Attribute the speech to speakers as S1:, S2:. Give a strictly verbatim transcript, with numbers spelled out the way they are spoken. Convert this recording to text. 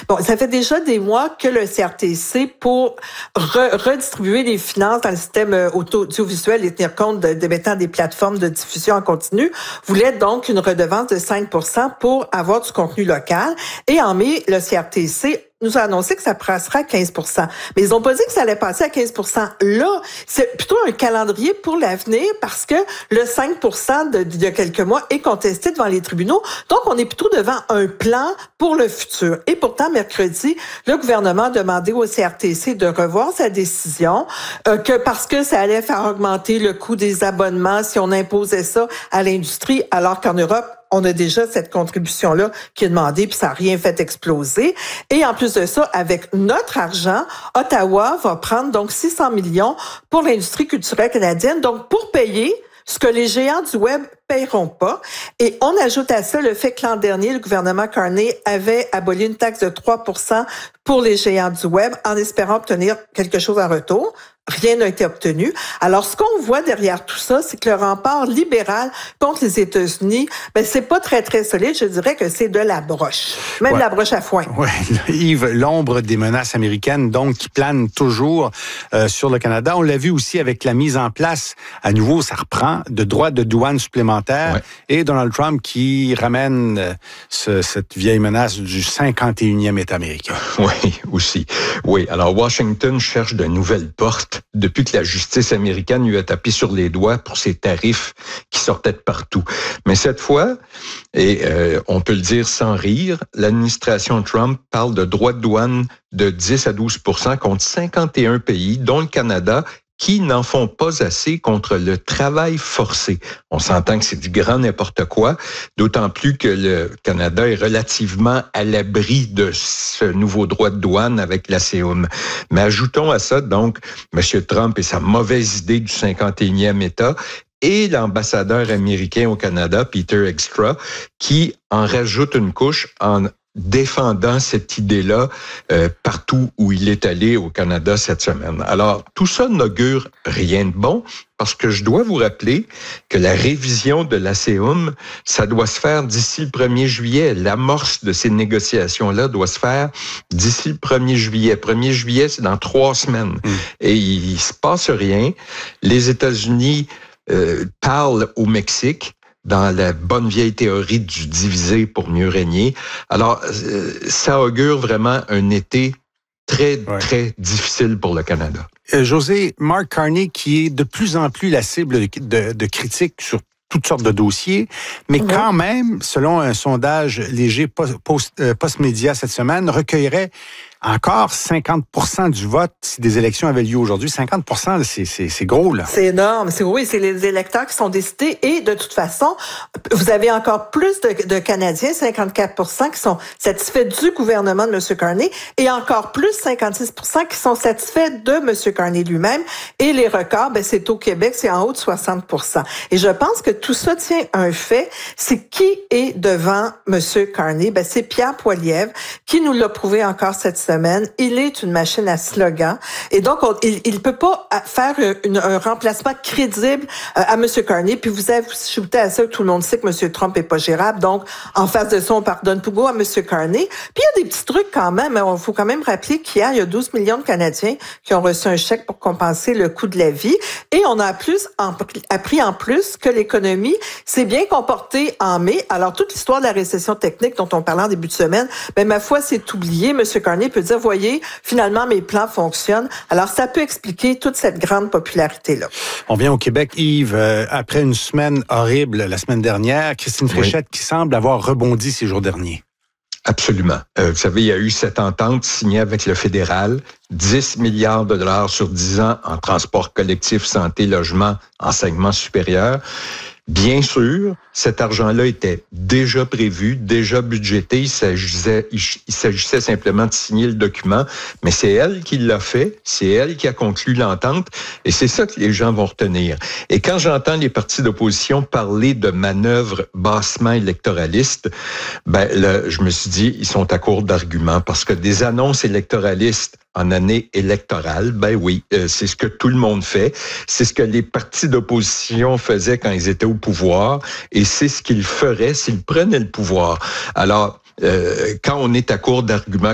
S1: Bon, ça fait déjà des mois que le C R T C, pour re- redistribuer les finances dans le système audiovisuel et tenir compte de, de mettant des plateformes de diffusion en continu, voulait donc une redevance de cinq pour cent pour avoir du contenu local. Et en mai, le C R T C nous a annoncé que ça passera à quinze pour cent. Mais ils n'ont pas dit que ça allait passer à quinze pour cent. Là, c'est plutôt un calendrier pour l'avenir parce que le cinq pour cent de, d'il y a quelques mois est contesté devant les tribunaux. Donc, on est plutôt devant un plan pour le futur. Et pourtant, mercredi, le gouvernement a demandé au C R T C de revoir sa décision, euh, que parce que ça allait faire augmenter le coût des abonnements si on imposait ça à l'industrie, alors qu'en Europe, on a déjà cette contribution-là qui est demandée, puis ça n'a rien fait exploser. Et en plus de ça, avec notre argent, Ottawa va prendre donc six cents millions pour l'industrie culturelle canadienne, donc pour payer ce que les géants du web paieront pas. Et on ajoute à ça le fait que l'an dernier, le gouvernement Carney avait aboli une taxe de trois pour cent pour les géants du web en espérant obtenir quelque chose en retour. Rien n'a été obtenu. Alors, ce qu'on voit derrière tout ça, c'est que le rempart libéral contre les États-Unis, ben, c'est pas très, très solide. Je dirais que c'est de la broche. Même ouais. la broche à foin.
S2: Oui, Yves, l'ombre des menaces américaines, donc, qui plane toujours euh, sur le Canada. On l'a vu aussi avec la mise en place, à nouveau, ça reprend, de droits de douane supplémentaires. Ouais. Et Donald Trump qui ramène euh, ce, cette vieille menace du cinquante et unième État américain.
S3: Oui, aussi. Oui, alors Washington cherche de nouvelles portes depuis que la justice américaine lui a tapé sur les doigts pour ses tarifs qui sortaient de partout. Mais cette fois, et euh, on peut le dire sans rire, l'administration Trump parle de droits de douane de dix à douze pour cent contre cinquante et un pays, dont le Canada, qui n'en font pas assez contre le travail forcé. On s'entend que c'est du grand n'importe quoi, d'autant plus que le Canada est relativement à l'abri de ce nouveau droit de douane avec l'A C E U M. Mais ajoutons à ça, donc, M. Trump et sa mauvaise idée du cinquante et unième État, et l'ambassadeur américain au Canada, Peter Extra, qui en rajoute une couche en défendant cette idée-là euh, partout où il est allé au Canada cette semaine. Alors, tout ça n'augure rien de bon, parce que je dois vous rappeler que la révision de l'A C E U M, ça doit se faire d'ici le premier juillet. L'amorce de ces négociations-là doit se faire d'ici le premier juillet. premier juillet, c'est dans trois semaines. Mmh. Et il, il se passe rien. Les États-Unis euh, parlent au Mexique, dans la bonne vieille théorie du diviser pour mieux régner. Alors, euh, ça augure vraiment un été très, ouais. très difficile pour le Canada.
S2: Euh, José, Mark Carney, qui est de plus en plus la cible de, de, de critiques sur toutes sortes de dossiers, mais mmh. quand même, selon un sondage léger post, euh, post-média cette semaine, recueillerait encore cinquante pour cent du vote si des élections avaient lieu aujourd'hui. cinquante pour cent, c'est, c'est, c'est gros, là.
S1: C'est énorme. C'est, oui, c'est les électeurs qui sont décidés. Et de toute façon, vous avez encore plus de, de Canadiens, cinquante-quatre pour cent, qui sont satisfaits du gouvernement de M. Carney et encore plus, cinquante-six pour cent, qui sont satisfaits de M. Carney lui-même. Et les records, ben, c'est au Québec, c'est en haut de soixante pour cent. Et je pense que tout ça tient à un fait, c'est qui est devant M. Carney? Ben, c'est Pierre Poilievre, qui nous l'a prouvé encore cette semaine. Il est une machine à slogan. Et donc, on, il ne peut pas faire une, un remplacement crédible à M. Carney. Puis vous avez ajouté à ça que tout le monde sait que M. Trump n'est pas gérable. Donc, en face de ça, on pardonne tout beau à M. Carney. Puis il y a des petits trucs quand même. Il faut quand même rappeler qu'hier, il y a douze millions de Canadiens qui ont reçu un chèque pour compenser le coût de la vie. Et on a plus en, appris en plus que l'économie s'est bien comportée en mai. Alors, toute l'histoire de la récession technique dont on parlait en début de semaine, ben ma foi, c'est oublié. M. Carney peut dire, voyez, finalement, mes plans fonctionnent. Alors, ça peut expliquer toute cette grande popularité-là.
S2: On vient au Québec, Yves, euh, après une semaine horrible la semaine dernière, Christine Fréchette oui. qui semble avoir rebondi ces jours derniers.
S3: Absolument. Euh, vous savez, il y a eu cette entente signée avec le fédéral, dix milliards de dollars sur dix ans en transport collectif, santé, logement, enseignement supérieur. Bien sûr, cet argent-là était déjà prévu, déjà budgété. Il s'agissait, il s'agissait simplement de signer le document, mais c'est elle qui l'a fait, c'est elle qui a conclu l'entente, et c'est ça que les gens vont retenir. Et quand j'entends les partis d'opposition parler de manœuvres bassement électoralistes, ben là, je me suis dit, ils sont à court d'arguments, parce que des annonces électoralistes en année électorale, ben oui, euh, c'est ce que tout le monde fait. C'est ce que les partis d'opposition faisaient quand ils étaient au pouvoir, et c'est ce qu'ils feraient s'ils prenaient le pouvoir. Alors, euh, quand on est à court d'arguments